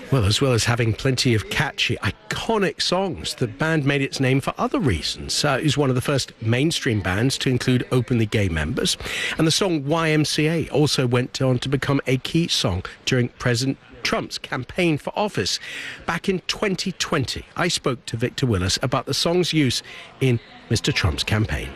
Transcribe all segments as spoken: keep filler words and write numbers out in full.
Well, as well as having plenty of catchy, iconic songs, the band made its name for other reasons. Uh, it was one of the first mainstream bands to include openly gay members. And the song Y M C A also went on to become a key song during President Trump's campaign for office. Back in twenty twenty, I spoke to Victor Willis about the song's use in Mister Trump's campaign.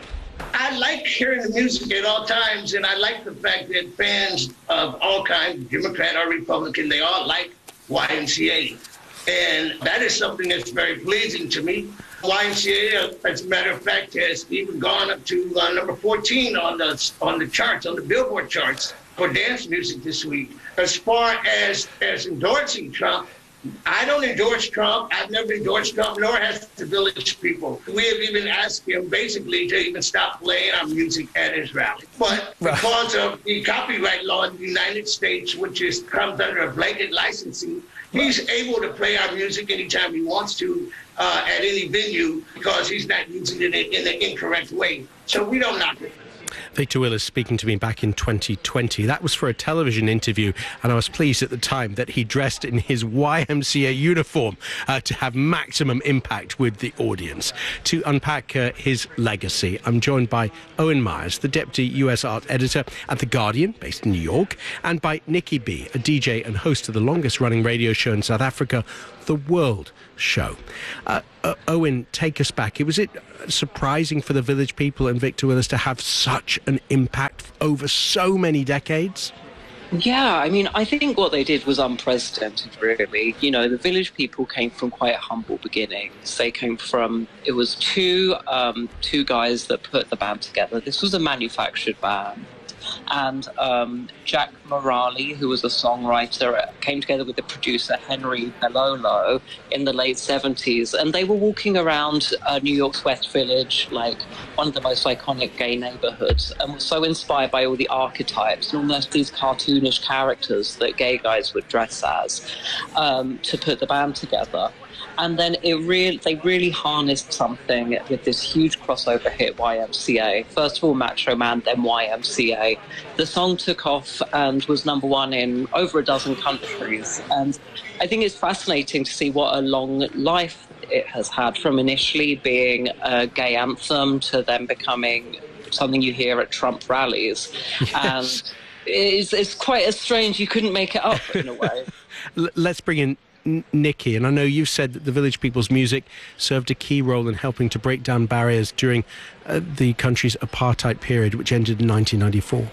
I like hearing the music at all times, and I like the fact that fans of all kinds, Democrat or Republican, they all like Y M C A. And that is something that's very pleasing to me. Y M C A, as a matter of fact, has even gone up to uh, number fourteen on the on the charts, on the Billboard charts for dance music this week. As far as, as endorsing Trump, I don't endorse Trump. I've never endorsed Trump, nor has the Village People. We have even asked him basically to even stop playing our music at his rally. But because of the copyright law in the United States, which is comes under a blanket licensing, he's able to play our music anytime he wants to uh, at any venue because he's not using it in an incorrect way. So we don't knock it. Victor Willis speaking to me back in twenty twenty. That was for a television interview, and I was pleased at the time that he dressed in his Y M C A uniform uh, to have maximum impact with the audience. To unpack uh, his legacy, I'm joined by Owen Myers, the Deputy U S Art Editor at The Guardian, based in New York, and by Nikki B, a D J and host of the longest-running radio show in South Africa, The World Show. Uh, uh, Owen, take us back. Was it surprising for the Village People and Victor Willis to have such an impact over so many decades? Yeah, I mean, I think what they did was unprecedented, really. You know, the Village People came from quite humble beginnings. They came from, it was two, um, two guys that put the band together. This was a manufactured band. And um, Jack Morali, who was a songwriter, came together with the producer Henry Belolo in the late seventies, and they were walking around uh, New York's West Village, like one of the most iconic gay neighborhoods, and were so inspired by all the archetypes and almost these cartoonish characters that gay guys would dress as um, to put the band together. And then it really, they really harnessed something with this huge crossover hit, Y M C A. First of all, Macho Man, then Y M C A. The song took off and was number one in over a dozen countries. And I think it's fascinating to see what a long life it has had, from initially being a gay anthem to then becoming something you hear at Trump rallies. Yes. And it's, it's quite a strange, you couldn't make it up in a way. Let's bring in Nikki, and I know you've said that the Village People's music served a key role in helping to break down barriers during uh, the country's apartheid period, which ended in nineteen ninety-four.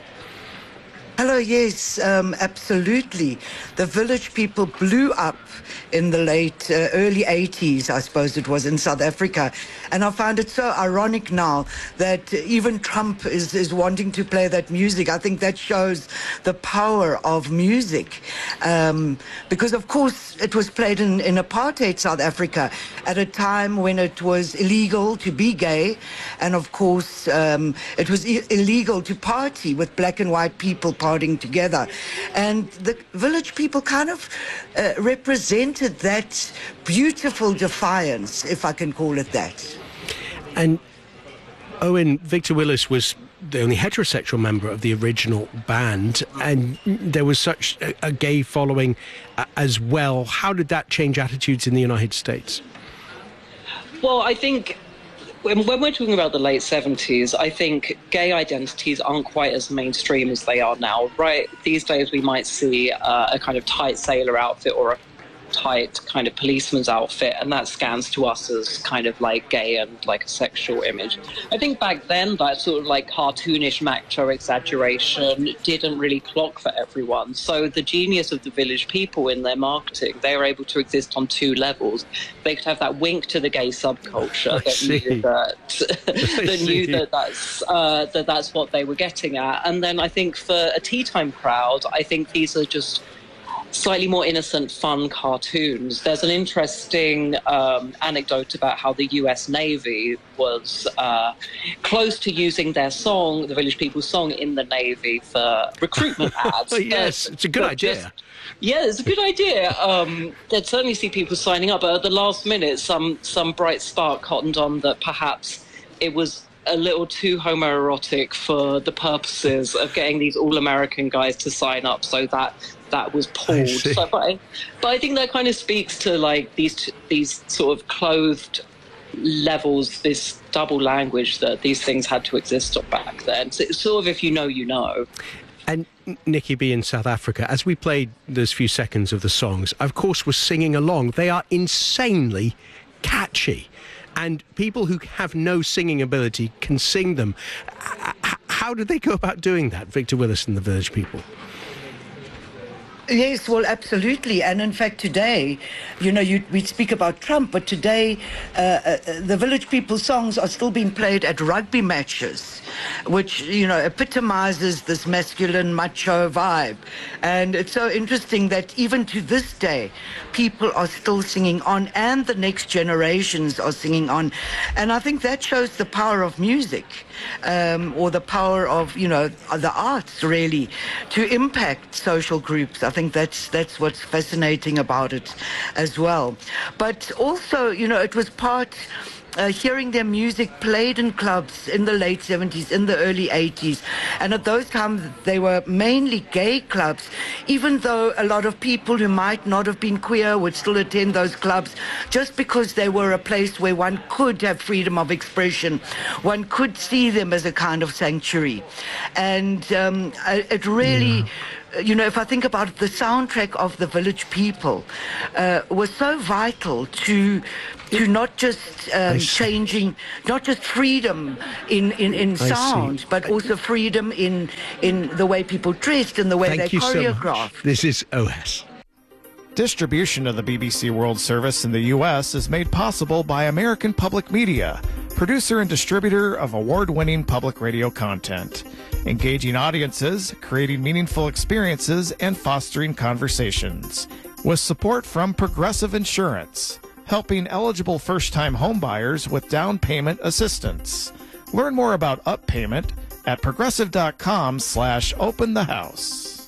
Hello, yes, um, absolutely. The Village People blew up in the late, uh, early eighties, I suppose it was, in South Africa. And I find it so ironic now that even Trump is, is wanting to play that music. I think that shows the power of music. Um, because, of course, it was played in, in apartheid South Africa at a time when it was illegal to be gay. And, of course, um, it was I- illegal to party with black and white people partying together. And the Village People kind of uh, represented that beautiful defiance, if I can call it that. And Owen, Victor Willis was the only heterosexual member of the original band, and there was such a, a gay following uh, as well. How did that change attitudes in the United States? Well, I think when, when we're talking about the late seventies, I think gay identities aren't quite as mainstream as they are now, right? These days we might see uh, a kind of tight sailor outfit or a tight kind of policeman's outfit, and that scans to us as kind of like gay and like a sexual image. I think back then that sort of like cartoonish macho exaggeration didn't really clock for everyone. So the genius of the Village People in their marketing, they were able to exist on two levels. They could have that wink to the gay subculture that knew that that knew that that's uh, that that's what they were getting at. And then I think for a tea time crowd, I think these are just slightly more innocent, fun cartoons. There's an interesting um, anecdote about how the U S Navy was uh, close to using their song, the Village People song, in the Navy for recruitment ads. Oh, yes, but, it's a good idea. Just, yeah, it's a good idea. Um, they'd certainly see people signing up, but at the last minute, some some bright spark cottoned on that perhaps it was a little too homoerotic for the purposes of getting these all-American guys to sign up, so that that was pulled. So, but, I, but I think that kind of speaks to like these these sort of clothed levels, this double language that these things had to exist back then. So it's sort of, if you know, you know. And Nikki B in South Africa, as we played those few seconds of the songs, of course, was singing along. They are insanely catchy, and people who have no singing ability can sing them. How did they go about doing that, Victor Willis and the Village People? Yes, well, absolutely. And in fact, today, you know, you, we speak about Trump, but today uh, uh, the Village People songs are still being played at rugby matches, which, you know, epitomizes this masculine macho vibe. And it's so interesting that even to this day, people are still singing on, and the next generations are singing on. And I think that shows the power of music, um, or the power of, you know, the arts, really, to impact social groups. I think that's that's what's fascinating about it as well. But also, you know, it was part uh, hearing their music played in clubs in the late seventies, in the early eighties. And at those times, they were mainly gay clubs, even though a lot of people who might not have been queer would still attend those clubs just because they were a place where one could have freedom of expression. One could see them as a kind of sanctuary. And um, it really... Yeah. You know, if I think about it, the soundtrack of the Village People uh, was so vital to to not just um, changing, not just freedom in, in, in sound, but also freedom in in the way people dressed and the way Thank they you choreographed. So this is O S. Distribution of the B B C World Service in the U S is made possible by American Public Media, producer and distributor of award-winning public radio content. Engaging audiences, creating meaningful experiences, and fostering conversations. With support from Progressive Insurance, helping eligible first-time homebuyers with down payment assistance. Learn more about Up Payment at progressive dot com slash open the house.